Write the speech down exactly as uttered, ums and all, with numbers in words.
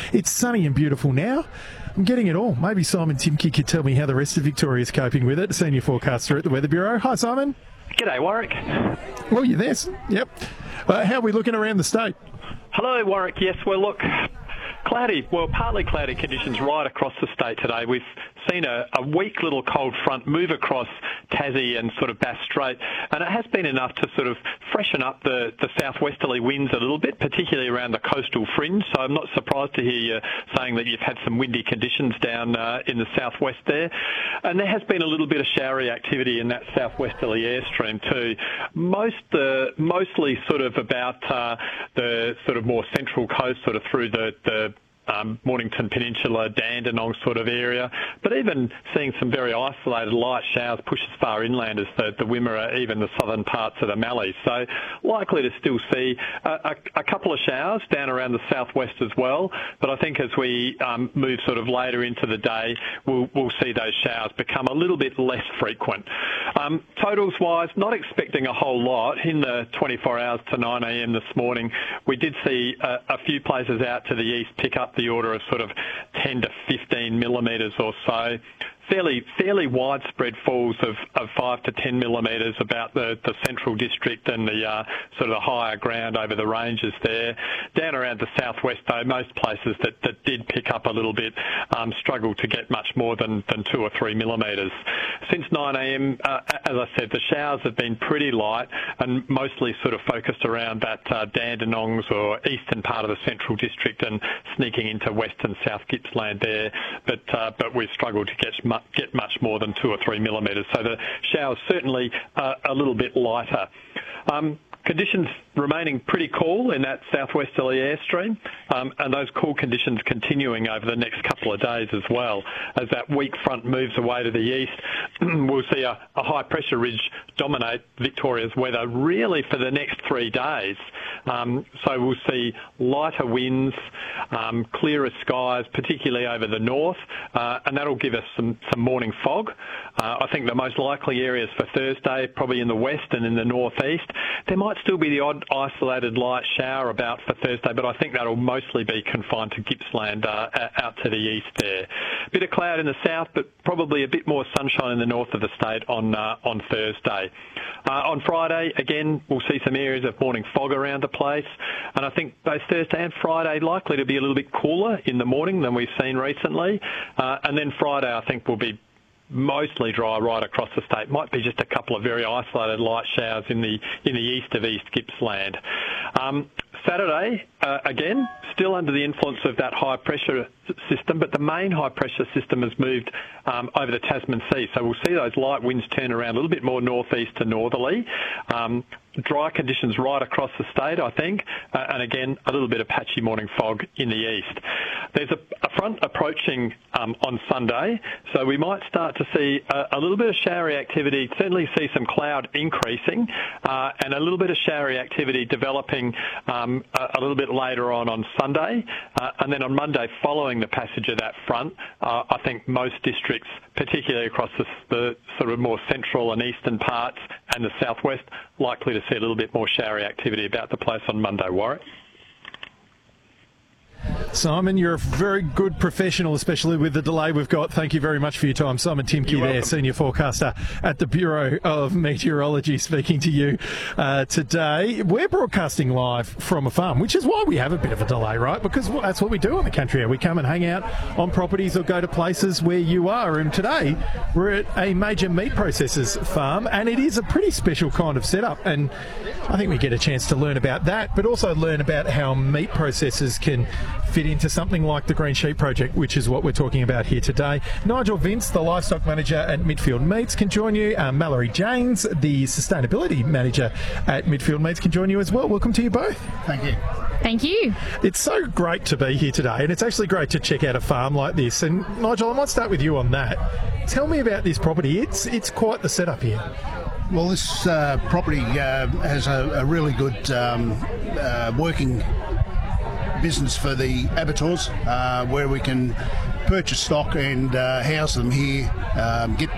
It's sunny and beautiful now. I'm getting it all. Maybe Simon Timke could tell me how the rest of Victoria is coping with it. Senior forecaster at the Weather Bureau. Hi, Simon. G'day, Warwick. Well, you're there. Yep. Uh, how are we looking around the state? Hello, Warwick. Yes, well, look, cloudy, well, partly cloudy conditions right across the state today. We've seen a, a weak little cold front move across Tassie and sort of Bass Strait, and it has been enough to sort of freshen up the, the southwesterly winds a little bit, particularly around the coastal fringe. So I'm not surprised to hear you saying that you've had some windy conditions down uh, in the southwest there. And there has been a little bit of showery activity in that southwesterly airstream too. Most, uh, mostly sort of about uh, the sort of more central coast, sort of through the, the Um, Mornington Peninsula, Dandenong sort of area, but even seeing some very isolated light showers push as far inland as the, the Wimmera, even the southern parts of the Mallee. So likely to still see a, a, a couple of showers down around the southwest as well, but I think as we um, move sort of later into the day, we'll, we'll see those showers become a little bit less frequent. Um, totals-wise, not expecting a whole lot. In the twenty-four hours to nine a m this morning, we did see a, a few places out to the east pick up the order of sort of ten to fifteen millimetres or so. Fairly, fairly widespread falls of, of five to ten millimetres about the, the central district and the uh, sort of the higher ground over the ranges there. Down around the southwest, though, most places that, that did pick up a little bit um, struggled to get much more than, than two or three millimetres. Since nine a m, uh, as I said, the showers have been pretty light and mostly sort of focused around that uh, Dandenongs or eastern part of the central district and sneaking into western South Gippsland there. But uh, but we've struggled to get much get much more than two or three millimetres. So the showers certainly uh, a little bit lighter. Um, Conditions remaining pretty cool in that southwesterly airstream, um, and those cool conditions continuing over the next couple of days as well. As that weak front moves away to the east, we'll see a, a high pressure ridge dominate Victoria's weather really for the next three days. Um, so we'll see lighter winds, um, clearer skies, particularly over the north, uh, and that'll give us some, some morning fog. Uh, I think the most likely areas for Thursday, probably in the west and in the northeast. There might still be the odd isolated light shower about for Thursday, but I think that'll mostly be confined to Gippsland uh, out to the east there. Bit of cloud in the south, but probably a bit more sunshine in the north of the state on uh, on Thursday. Uh, on Friday, again, we'll see some areas of morning fog around the place, and I think both Thursday and Friday likely to be a little bit cooler in the morning than we've seen recently. Uh, and then Friday, I think, will be mostly dry right across the state. Might be just a couple of very isolated light showers in the in the east of East Gippsland. Um, Saturday, uh, again, still under the influence of that high pressure system, but the main high pressure system has moved um, over the Tasman Sea. So we'll see those light winds turn around a little bit more northeast to northerly. Um, dry conditions right across the state, I think, uh, and again, a little bit of patchy morning fog in the east. There's a, a front approaching um, on Sunday, so we might start to see a, a little bit of showery activity, certainly see some cloud increasing, uh, and a little bit of showery activity developing um, a, a little bit later on on Sunday. Uh, and then on Monday, following the passage of that front, uh, I think most districts, particularly across the, the sort of more central and eastern parts and the southwest, likely to see a little bit more showery activity about the place on Monday, Warwick. Simon, you're a very good professional, especially with the delay we've got. Thank you very much for your time. Simon Timke there, welcome. Senior forecaster at the Bureau of Meteorology, speaking to you uh, today. We're broadcasting live from a farm, which is why we have a bit of a delay, right? Because that's what we do on the country. We come and hang out on properties or go to places where you are. And today we're at a major meat processors farm, and it is a pretty special kind of setup. And I think we get a chance to learn about that, but also learn about how meat processors can fit into something like the Green Sheep Project, which is what we're talking about here today. Nigel Vince, the livestock manager at Midfield Meats, can join you. Uh, Mallory Janes, the sustainability manager at Midfield Meats, can join you as well. Welcome to you both. Thank you. Thank you. It's so great to be here today, and it's actually great to check out a farm like this. And Nigel, I might start with you on that. Tell me about this property. It's it's quite the setup here. Well, this uh, property uh, has a, a really good um, uh, working business for the abattoirs, uh, where we can purchase stock and uh, house them here, um, get